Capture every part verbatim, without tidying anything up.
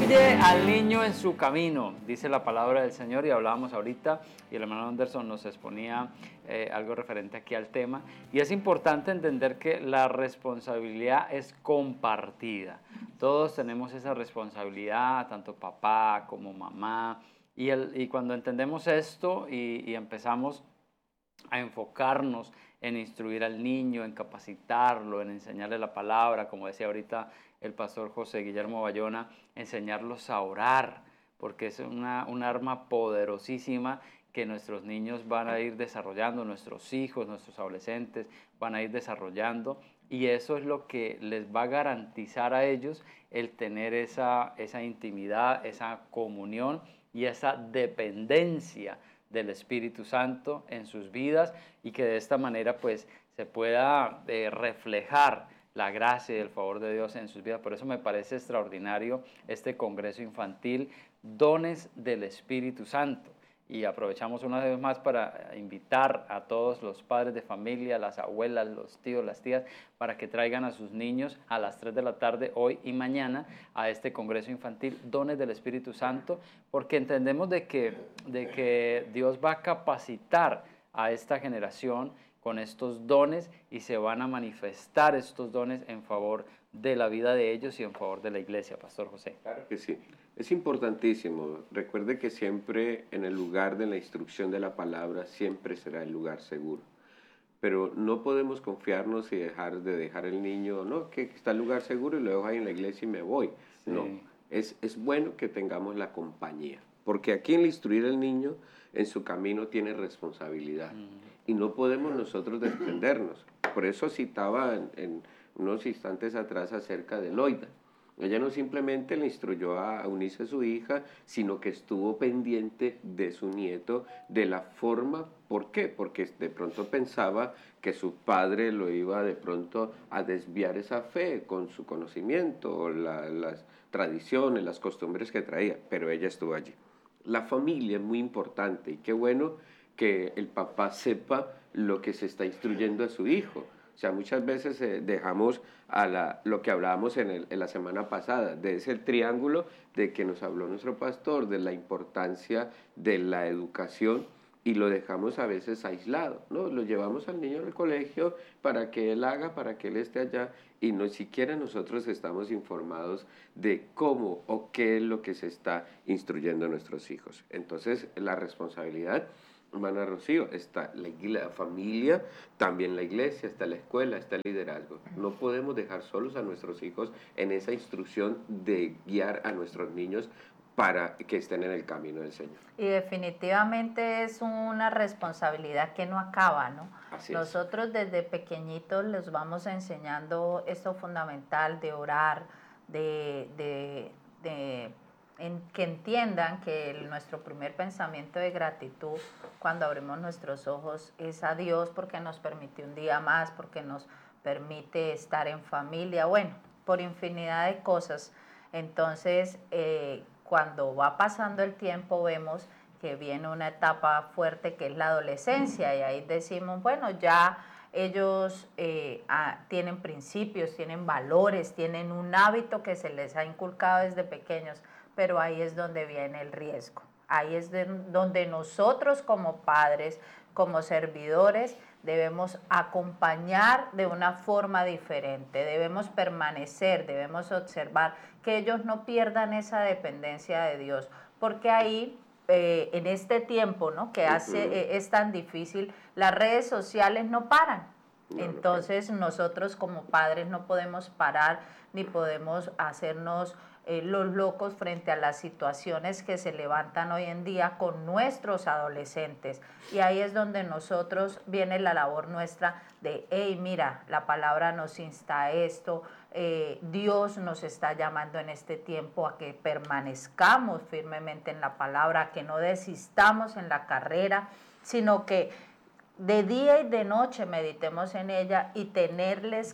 Instruye al niño en su camino, dice la palabra del Señor, y hablábamos ahorita, y el hermano Anderson nos exponía eh, algo referente aquí al tema, y es importante entender que la responsabilidad es compartida. Todos tenemos esa responsabilidad, tanto papá como mamá, y, el, y cuando entendemos esto y, y empezamos a enfocarnos en instruir al niño, en capacitarlo, en enseñarle la palabra, como decía ahorita el pastor José Guillermo Bayona, enseñarlos a orar, porque es una, un arma poderosísima que nuestros niños van a ir desarrollando, nuestros hijos, nuestros adolescentes van a ir desarrollando, y eso es lo que les va a garantizar a ellos el tener esa, esa intimidad, esa comunión y esa dependencia del Espíritu Santo en sus vidas, y que de esta manera pues se pueda eh, reflejar la gracia y el favor de Dios en sus vidas. Por eso me parece extraordinario este Congreso Infantil, Dones del Espíritu Santo. Y aprovechamos una vez más para invitar a todos los padres de familia, las abuelas, los tíos, las tías, para que traigan a sus niños a las tres de la tarde, hoy y mañana, a este Congreso Infantil, Dones del Espíritu Santo, porque entendemos de que, de que Dios va a capacitar a esta generación con estos dones, y se van a manifestar estos dones en favor de la vida de ellos y en favor de la iglesia, Pastor José. Claro que sí, es importantísimo. Recuerde que siempre en el lugar de la instrucción de la palabra siempre será el lugar seguro, pero no podemos confiarnos y dejar de dejar el niño, no, que está el lugar seguro y lo dejo ahí en la iglesia y me voy. Sí. No, es, es bueno que tengamos la compañía, porque aquí en instruir al niño en su camino tiene responsabilidad, mm. y no podemos nosotros desprendernos. Por eso citaba en, en unos instantes atrás acerca de Loida. Ella no simplemente le instruyó a Eunice, su hija, sino que estuvo pendiente de su nieto, de la forma. ¿Por qué? Porque de pronto pensaba que su padre lo iba de pronto a desviar esa fe con su conocimiento, la, las tradiciones, las costumbres que traía, pero ella estuvo allí. La familia es muy importante, y qué bueno que el papá sepa lo que se está instruyendo a su hijo. O sea, muchas veces eh, dejamos a la, lo que hablábamos en, el, en la semana pasada, de ese triángulo de que nos habló nuestro pastor, de la importancia de la educación, y lo dejamos a veces aislado, ¿no? Lo llevamos al niño al colegio para que él haga, para que él esté allá, y no siquiera nosotros estamos informados de cómo o qué es lo que se está instruyendo a nuestros hijos. Entonces, la responsabilidad, hermana Rocío, está la, la familia, también la iglesia, está la escuela, está el liderazgo. No podemos dejar solos a nuestros hijos en esa instrucción de guiar a nuestros niños para que estén en el camino del Señor. Y definitivamente es una responsabilidad que no acaba, ¿no? Así Nosotros es. desde pequeñitos les vamos enseñando esto fundamental de orar, de, de, de en, que entiendan que el, nuestro primer pensamiento de gratitud cuando abrimos nuestros ojos es a Dios, porque nos permite un día más, porque nos permite estar en familia, bueno, por infinidad de cosas. Entonces, eh, cuando va pasando el tiempo vemos que viene una etapa fuerte que es la adolescencia, y ahí decimos, bueno, ya ellos eh, ah, tienen principios, tienen valores, tienen un hábito que se les ha inculcado desde pequeños, pero ahí es donde viene el riesgo. Ahí es de, donde nosotros como padres, como servidores, debemos acompañar de una forma diferente, debemos permanecer, debemos observar que ellos no pierdan esa dependencia de Dios, porque ahí, eh, en este tiempo, ¿no?, que hace, eh, es tan difícil, las redes sociales no paran. Entonces nosotros como padres no podemos parar ni podemos hacernos eh, los locos frente a las situaciones que se levantan hoy en día con nuestros adolescentes, y ahí es donde nosotros viene la labor nuestra de, hey, mira, la palabra nos insta a esto, eh, Dios nos está llamando en este tiempo a que permanezcamos firmemente en la palabra, a que no desistamos en la carrera, sino que de día y de noche meditemos en ella, y tenerles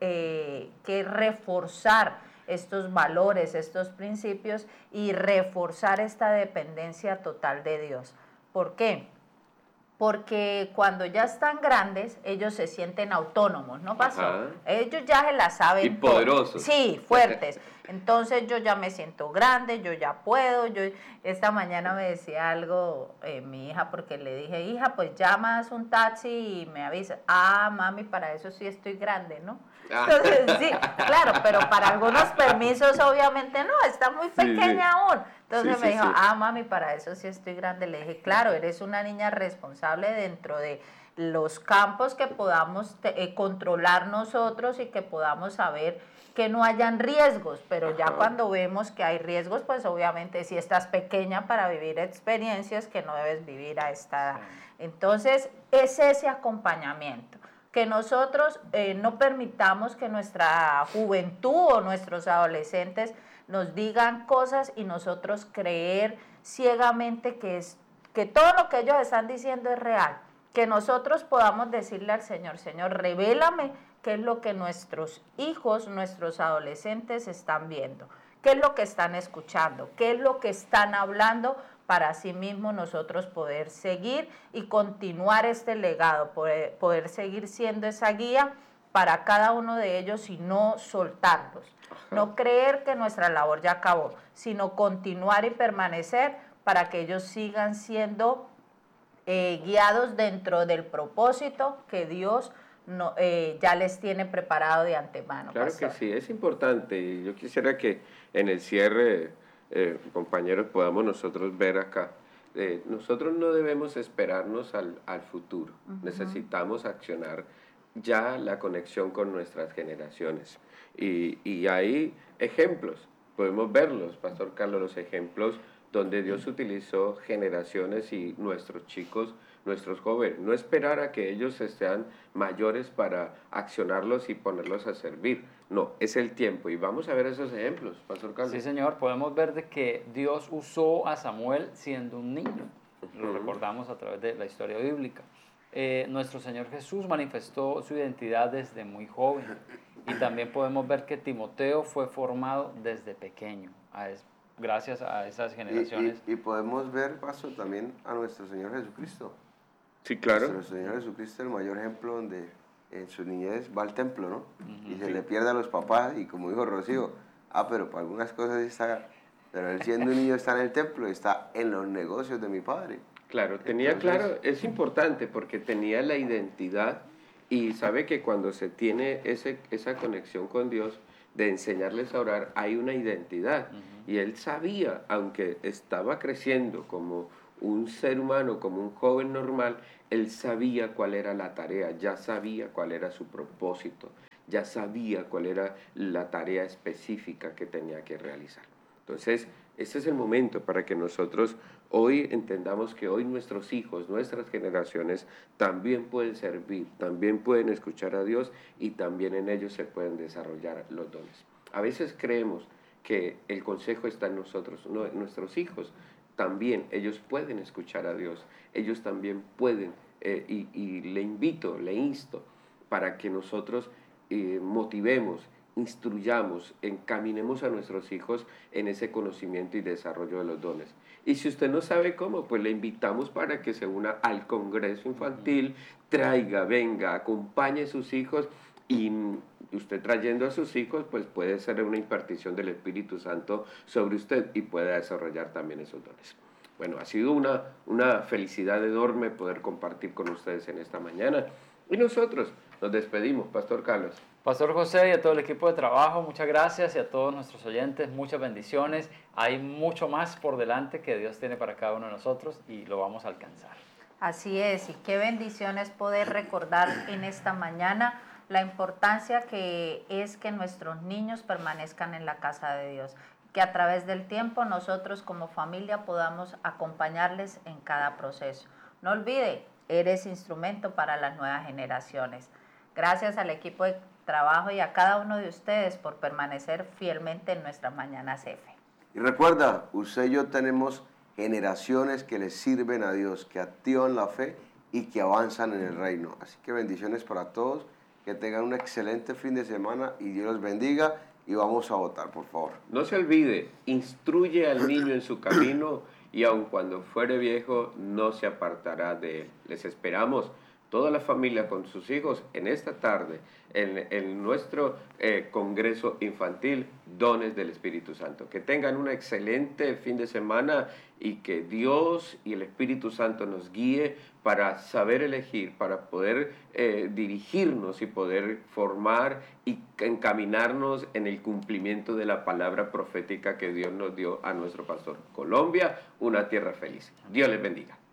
eh, que reforzar estos valores, estos principios, y reforzar esta dependencia total de Dios. ¿Por qué? porque cuando ya están grandes, ellos se sienten autónomos, ¿no pasó? Ajá. Ellos ya se la saben. Y poderosos. Todo. Sí, fuertes. Entonces yo ya me siento grande, yo ya puedo. Yo esta mañana me decía algo eh, mi hija, porque le dije, hija, pues llamas un taxi y me avisas. Ah, mami, para eso sí estoy grande, ¿no? Entonces, sí, claro, pero para algunos permisos obviamente no, está muy pequeña sí, sí. aún. Entonces sí, me sí, dijo, sí. ah, mami, para eso sí estoy grande. Le dije, claro, eres una niña responsable dentro de los campos que podamos te, eh, controlar nosotros y que podamos saber que no hayan riesgos, pero ya cuando vemos que hay riesgos, pues obviamente si estás pequeña para vivir experiencias que no debes vivir a esta edad. Entonces, es ese acompañamiento, que nosotros eh, no permitamos que nuestra juventud o nuestros adolescentes nos digan cosas y nosotros creer ciegamente que, es, que todo lo que ellos están diciendo es real, que nosotros podamos decirle al Señor, Señor, revélame qué es lo que nuestros hijos, nuestros adolescentes están viendo, qué es lo que están escuchando, qué es lo que están hablando, para así mismo nosotros poder seguir y continuar este legado, poder, poder seguir siendo esa guía para cada uno de ellos y no soltarlos. Ajá. No creer que nuestra labor ya acabó, sino continuar y permanecer para que ellos sigan siendo eh, guiados dentro del propósito que Dios No, eh, ya les tiene preparado de antemano. Claro pastor. Que sí, es importante. Y yo quisiera que en el cierre, eh, compañeros, podamos nosotros ver acá. Eh, nosotros no debemos esperarnos al, al futuro. Uh-huh. Necesitamos accionar ya la conexión con nuestras generaciones. Y, y hay ejemplos, podemos verlos, Pastor Carlos, los ejemplos donde Dios utilizó generaciones y nuestros chicos, nuestros jóvenes, no esperar a que ellos sean mayores para accionarlos y ponerlos a servir. No, es el tiempo. Y vamos a ver esos ejemplos, Pastor Carlos. Sí, señor. Podemos ver de que Dios usó a Samuel siendo un niño. Lo uh-huh. recordamos a través de la historia bíblica. Eh, nuestro Señor Jesús manifestó su identidad desde muy joven. Y también podemos ver que Timoteo fue formado desde pequeño, a es, gracias a esas generaciones. Y, y, y podemos ver, Pastor, también a nuestro Señor Jesucristo. Sí, claro. Nuestro Señor Jesucristo es el mayor ejemplo donde en su niñez va al templo, ¿no? Uh-huh, y se sí. le pierde a los papás y como dijo Rocío, ah, pero para algunas cosas está, pero él siendo un niño está en el templo, está en los negocios de mi padre. Claro, tenía Entonces, claro, es importante porque tenía la identidad y sabe que cuando se tiene ese, esa conexión con Dios, de enseñarles a orar, hay una identidad. Uh-huh. Y él sabía, aunque estaba creciendo como un ser humano, como un joven normal, él sabía cuál era la tarea, ya sabía cuál era su propósito, ya sabía cuál era la tarea específica que tenía que realizar. Entonces, ese es el momento para que nosotros hoy entendamos que hoy nuestros hijos, nuestras generaciones también pueden servir, también pueden escuchar a Dios y también en ellos se pueden desarrollar los dones. A veces creemos que el consejo está en nosotros, no, en nuestros hijos. También ellos pueden escuchar a Dios, ellos también pueden, eh, y, y le invito, le insto, para que nosotros eh, motivemos, instruyamos, encaminemos a nuestros hijos en ese conocimiento y desarrollo de los dones. Y si usted no sabe cómo, pues le invitamos para que se una al Congreso Infantil, traiga, venga, acompañe a sus hijos y usted trayendo a sus hijos, pues puede ser una impartición del Espíritu Santo sobre usted y pueda desarrollar también esos dones. Bueno, ha sido una, una felicidad enorme poder compartir con ustedes en esta mañana. Y nosotros nos despedimos, Pastor Carlos. Pastor José y a todo el equipo de trabajo, muchas gracias y a todos nuestros oyentes, muchas bendiciones. Hay mucho más por delante que Dios tiene para cada uno de nosotros y lo vamos a alcanzar. Así es, y qué bendición es poder recordar en esta mañana la importancia que es que nuestros niños permanezcan en la casa de Dios, que a través del tiempo nosotros como familia podamos acompañarles en cada proceso. No olvide, eres instrumento para las nuevas generaciones. Gracias al equipo de trabajo y a cada uno de ustedes por permanecer fielmente en nuestras Mañanas F. Y recuerda, usted y yo tenemos generaciones que les sirven a Dios, que activan la fe y que avanzan en el reino. Así que bendiciones para todos, que tengan un excelente fin de semana y Dios los bendiga y vamos a votar, por favor. No se olvide, instruye al niño en su camino y aun cuando fuere viejo, no se apartará de él. Les esperamos, toda la familia con sus hijos, en esta tarde, en, en nuestro eh, Congreso Infantil, Dones del Espíritu Santo. Que tengan un excelente fin de semana y que Dios y el Espíritu Santo nos guíe para saber elegir, para poder eh, dirigirnos y poder formar y encaminarnos en el cumplimiento de la palabra profética que Dios nos dio a nuestro pastor. Colombia, una tierra feliz. Dios les bendiga.